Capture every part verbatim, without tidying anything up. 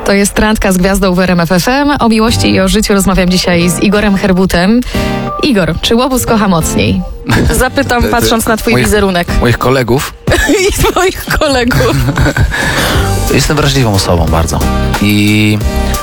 To jest Randka z Gwiazdą w R M F F M. O miłości i o życiu rozmawiam dzisiaj z Igorem Herbutem. Igor, czy łobuz kocha mocniej? Zapytam, patrząc na twój moich, wizerunek. Moich kolegów. I twoich kolegów. Jestem wrażliwą osobą bardzo. I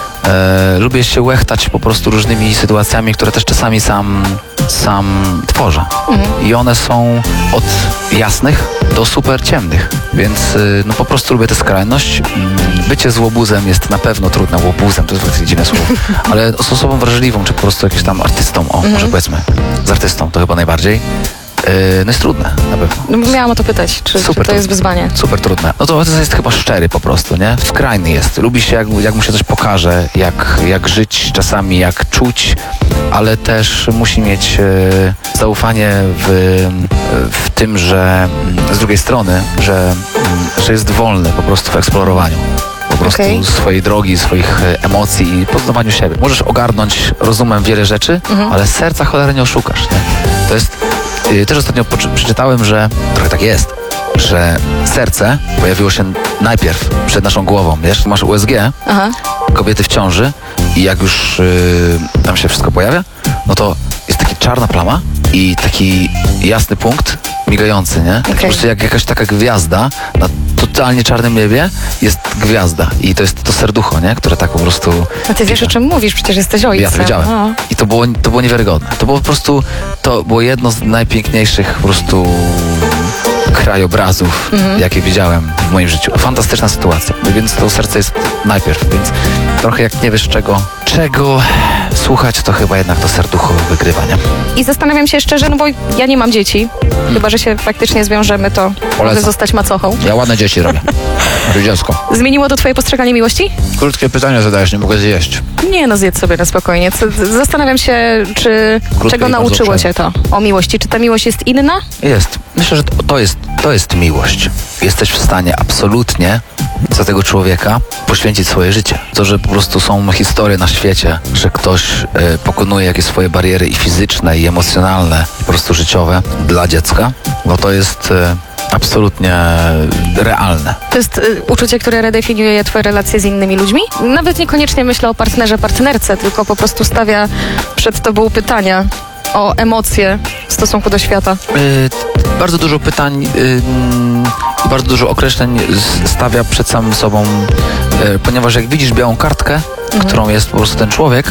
e, lubię się łechtać po prostu różnymi sytuacjami, które też czasami sam, sam tworzę. Mhm. I one są od jasnych do super ciemnych. Więc y, no po prostu lubię tę skrajność. Bycie z łobuzem jest na pewno trudne. Łobuzem to jest właśnie dziwne słowo. Ale z osobą wrażliwą, czy po prostu jakimś tam artystą, o, mhm. może powiedzmy, z artystą to chyba najbardziej. No jest trudne, na pewno. No, miałam o to pytać, czy, czy to jest wyzwanie? Super trudne. No to jest chyba szczery po prostu, nie? Skrajny jest. Lubi się, jak, jak mu się coś pokaże, jak, jak żyć czasami, jak czuć, ale też musi mieć e, zaufanie w, w tym, że z drugiej strony, że, że jest wolny po prostu w eksplorowaniu. Po prostu okay. swojej drogi, swoich emocji i poznawaniu siebie. Możesz ogarnąć rozumem wiele rzeczy, mhm. ale serca cholernie nie oszukasz, nie? To jest... Też ostatnio przeczytałem, że trochę tak jest, że serce pojawiło się najpierw przed naszą głową. Wiesz, masz U S G, aha. kobiety w ciąży i jak już yy, tam się wszystko pojawia, no to jest taka czarna plama i taki jasny punkt migający, nie? Okay. Po prostu jak jakaś taka gwiazda na totalnie czarnym niebie jest gwiazda i to jest to serducho, nie? Które tak po prostu... A ty wiesz, o czym mówisz, przecież jesteś ojcem. Ja to wiedziałem. O. I to było, to było niewiarygodne. To było po prostu, to było jedno z najpiękniejszych po prostu krajobrazów, mhm. jakie widziałem w moim życiu. Fantastyczna sytuacja, więc to serce jest najpierw, więc trochę jak nie wiesz czego, czego słuchać, to chyba jednak to serducho wygrywa, nie? I zastanawiam się szczerze, no bo ja nie mam dzieci, hmm. chyba że się faktycznie zwiążemy, to Polecam. Mogę zostać macochą. Ja ładne dzieci robię. Dziecko. Zmieniło to twoje postrzeganie miłości? Krótkie pytanie zadajesz, nie mogę zjeść. Nie no, zjedz sobie na spokojnie. Zastanawiam się, czy Krótkie czego nauczyło cię to o miłości? Czy ta miłość jest inna? Jest. Myślę, że to, to jest to jest miłość. Jesteś w stanie absolutnie za tego człowieka poświęcić swoje życie. To, że po prostu są historie na świecie, że ktoś e, pokonuje jakieś swoje bariery i fizyczne, i emocjonalne, i po prostu życiowe dla dziecka, no to jest e, absolutnie realne. To jest y, uczucie, które redefiniuje twoje relacje z innymi ludźmi? Nawet niekoniecznie myślę o partnerze, partnerce, tylko po prostu stawia przed tobą pytania o emocje w stosunku do świata. Y, bardzo dużo pytań i y, bardzo dużo określeń stawia przed samym sobą, y, ponieważ jak widzisz białą kartkę, mhm. którą jest po prostu ten człowiek y,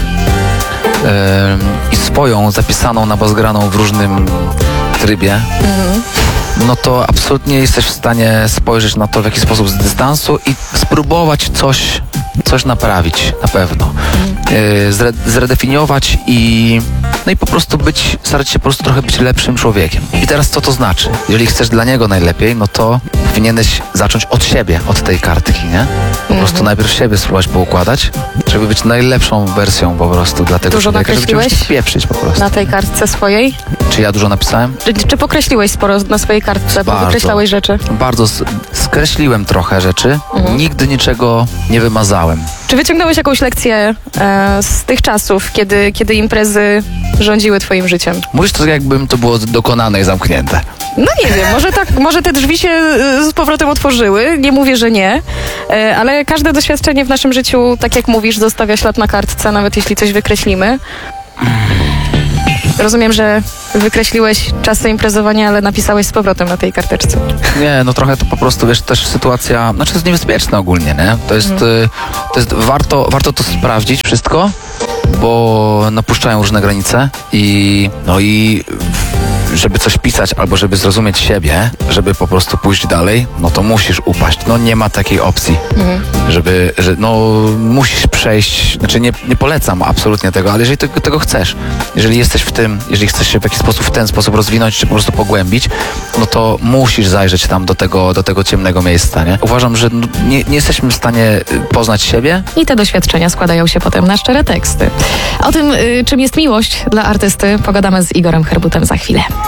i swoją zapisaną na bazgraną w różnym trybie, mhm. no to absolutnie jesteś w stanie spojrzeć na to w jakiś sposób z dystansu i spróbować coś, coś naprawić na pewno. Mhm. Zre, zredefiniować i no i po prostu być, starać się po prostu trochę być lepszym człowiekiem. I teraz co to znaczy? Jeżeli chcesz dla niego najlepiej, no to powinieneś zacząć od siebie, od tej kartki, nie? Po mhm. prostu najpierw siebie spróbować poukładać, żeby być najlepszą wersją po prostu dla tego dużo człowieka, żeby cię spieprzyć po prostu. Na tej kartce swojej? Czy ja dużo napisałem? Czy, czy pokreśliłeś sporo na swojej kartce, bo wykreślałeś rzeczy? Bardzo skreśliłem trochę rzeczy. Mhm. Nigdy niczego nie wymazałem. Czy wyciągnąłeś jakąś lekcję e, z tych czasów, kiedy, kiedy imprezy rządziły twoim życiem? Mówisz to, jakbym to było dokonane i zamknięte. No nie wiem, może tak, może te drzwi się z powrotem otworzyły, nie mówię, że nie, e, ale każde doświadczenie w naszym życiu, tak jak mówisz, zostawia ślad na kartce, nawet jeśli coś wykreślimy. Rozumiem, że wykreśliłeś czasy imprezowania, ale napisałeś z powrotem na tej karteczce. Nie, no trochę to po prostu, wiesz, też sytuacja, znaczy to jest niebezpieczne ogólnie, nie? To jest, hmm. y, to jest warto, warto to sprawdzić wszystko, bo napuszczają różne granice i no i żeby coś pisać albo żeby zrozumieć siebie, żeby po prostu pójść dalej, no to musisz upaść. No nie ma takiej opcji, mhm. żeby, że no musisz przejść, znaczy nie, nie polecam absolutnie tego, ale jeżeli tego, tego chcesz, jeżeli jesteś w tym, jeżeli chcesz się w jakiś sposób w ten sposób rozwinąć, czy po prostu pogłębić, no to musisz zajrzeć tam do tego, do tego ciemnego miejsca, nie? Uważam, że no, nie, nie jesteśmy w stanie poznać siebie. I te doświadczenia składają się potem na szczere teksty. O tym, y, czym jest miłość dla artysty, pogadamy z Igorem Herbutem za chwilę.